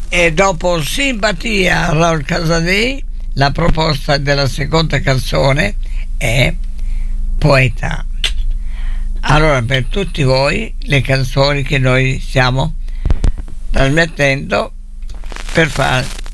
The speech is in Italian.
E dopo Simpatia, Raul Casadei, la proposta della seconda canzone è Poeta. Allora, per tutti voi, le canzoni che noi stiamo trasmettendo per fare